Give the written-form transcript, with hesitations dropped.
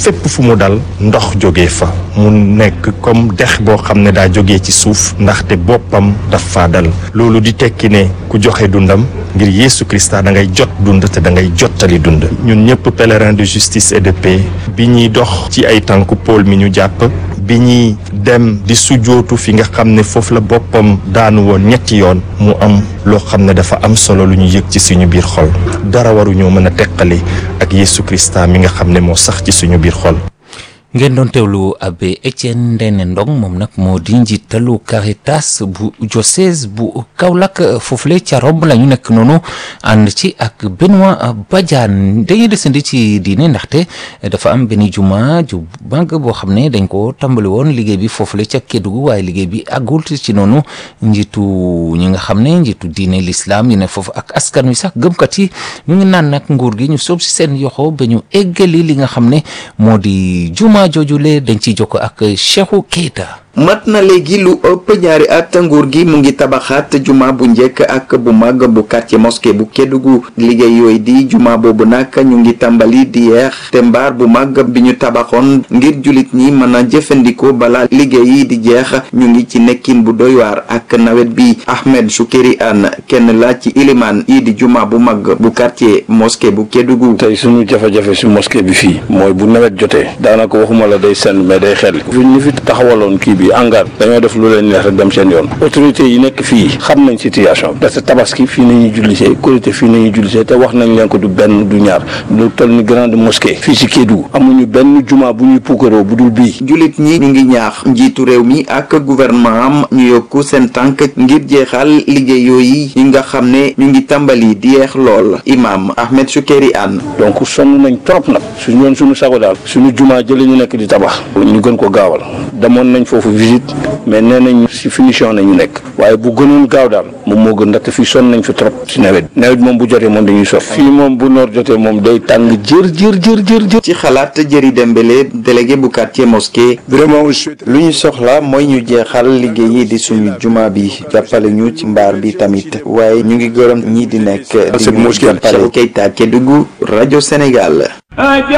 fépp fu mu dal ndox jógee fa mu nekk comme dex boo xam ne daa jógee ci suuf ndaxte boppam daf faa dal loolu di tekki ne ku joxe dundam ngir Yeesu Krista da ngay jot dund te da ngay jottali dund ñun ñëpp pèlerin de justice et de paix bi ñuy dox ci ay tànku Paul mi ñu jàpp bi ñuy dem di sujjootu fi nga xam ne foofu la boppam daanu woon ñetti yoon mu am loo xam ne dafa am solo lu ñu yëg ci suñu biir xol dara waruñoo mën a teqali ak Yeesu Krista mi nga xam ne moo sax ci suñu biir xol. ngeen doon teewlu abbé Etienne Ndene Ndong moom nag moo di njiitalu Caritas bu diocèse bu Kaolack foofule ca Rob la ñu nekk noonu ànd ci ak Benoît Badiane dañuy desandi ci diine ndaxte dafa am benn juma ju mag boo xam ne dañ ko tàmbali woon liggéey bi foofule ca Kédougou waaye liggéey bi àggul ci noonu njiitu ñi nga xam ne njiitu diine l'islam yi ne foofu ak askan wi sax gëmkat yi ñu ngi naan nag nguur gi ñu soob si seen yoxo ba ñu eggali li nga xam ne moo di juma joojule dañ ciy jokko ak Cheikhou Keita. mat na léegi lu ëpp ñaari at nguur gi mu ngi tabaxaat juma bu njëkk ak bu mag bu quartier mosquée bu Kédougou liggéey yooyu di juma boobu nag ñu ngi tàmbali di yeex te mbaar bu mag bi ñu tabaxoon ngir jullit ñi mën a jëfandikoo bala liggéey yi di jeex ñu ngi ci nekkin bu doy waar ak nawet bi Ahmed Choukeri Anne kenn la ci ilimaan yi di juma bu mag bu quartier mosquée bu Kédougou. tey suñu jafe-jafe si mosquée bi fii mooy bu nawet jotee daanaka waxuma la day senn mais day xel ñu fi taxawaloon kii bi angar dañoo def lu leen neex rek dem seen yoon autorité yi nekk fii xam nañ situation parce que tabaski fii nañuy jullisee korité fii nañuy jullisee te wax nañ leen ko du benn du ñaar lu toll ni grande mosquée fii ci Kédougou amuñu benn juma bu ñuy puukaroo bu dul bii. jullit ñi ñu ngi ñaax njiitu réew mi ak gouvernement am ñu yokku seen tànk ngir jeexal liggéey yooyu yi nga xam ne ñu ngi tàmbali di yeex lool imam Ahmed Choukeri Anne. donc sonn nañ trop nag suñu yoon suñu sago daal suñu juma jëlee ñu nekk di tabax ñu gën ko gaawal demoon nañ foofu visite mais nee nañ ci finition nañu nekk waaye bu gënoon gaaw daal moom moo gën ndaxte fii sonn nañ fi trop ci nawet moom bu jotee moom dañuy sof fii moom bu noor jotee moom day tàng jër. ci xalaat Jëri Dembélé délégué bu quartier mosquée vraiment lu ñu soxla mooy ñu jeexal liggéey yi di suñu juma bi jàppale ñu ci mbaar bi tamit waaye ñu ngi gërëm ñi di nekk di ñu jàppale Keita Kédougou rajo Sénégal.